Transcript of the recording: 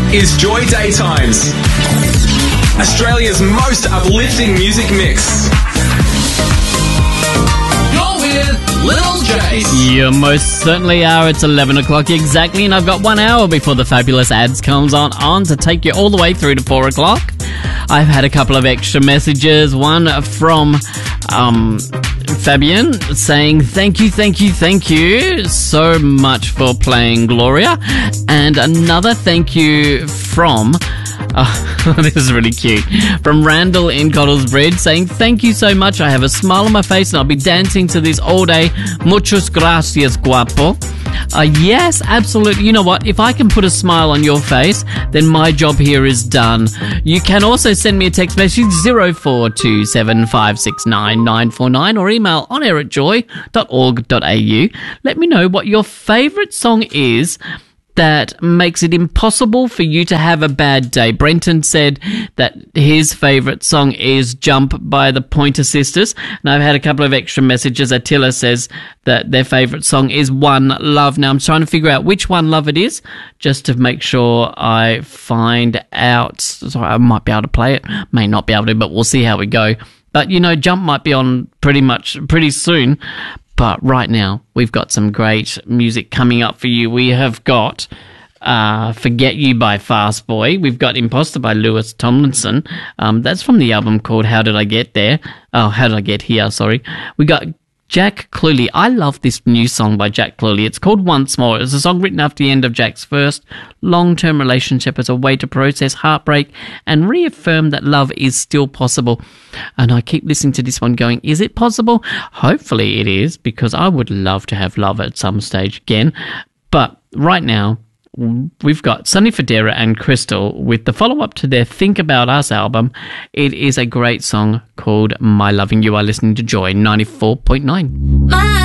is Joy Daytimes, Australia's most uplifting music mix. You're with Lil Jace. You most certainly are. It's 11 o'clock exactly, and I've got 1 hour before the fabulous ads comes on to take you all the way through to 4 o'clock. I've had a couple of extra messages. One from Fabian saying thank you so much for playing Gloria, and another thank you from this is really cute, from Randall in Cottles Bridge saying thank you so much. I have a smile on my face and I'll be dancing to this all day. Muchas gracias, guapo. Yes, absolutely. You know what? If I can put a smile on your face, then my job here is done. You can also send me a text message 0427569949 or email onair@joy.org.au. Let me know what your favourite song is that makes it impossible for you to have a bad day. Brenton said that his favourite song is Jump by the Pointer Sisters. And I've had a couple of extra messages. Attila says that their favourite song is One Love. Now I'm trying to figure out which One Love it is, just to make sure I find out. So I might be able to play it, may not be able to, but we'll see how we go. But, you know, Jump might be on pretty soon. But right now, we've got some great music coming up for you. We have got Forget You by Fast Boy. We've got Imposter by Lewis Tomlinson. That's from the album called How Did I Get There? Oh, How Did I Get Here, sorry. We got Jack Cluley. I love this new song by Jack Cluley. It's called Once More. It's a song written after the end of Jack's first long-term relationship as a way to process heartbreak and reaffirm that love is still possible. And I keep listening to this one going, is it possible? Hopefully it is, because I would love to have love at some stage again. But right now, we've got Sonny Fodera and Crystal with the follow-up to their Think About Us album. It is a great song called My Loving You. Are listening to Joy 94.9.